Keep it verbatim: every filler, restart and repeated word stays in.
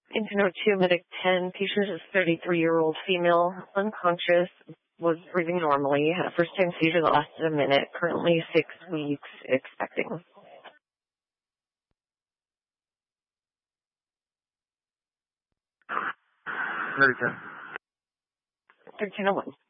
Internode two, Medic ten, patient is thirty-three-year-old female, unconscious, was breathing normally, had a first-time seizure that lasted a minute, currently six weeks, expecting. thirty-ten. thirteen oh one.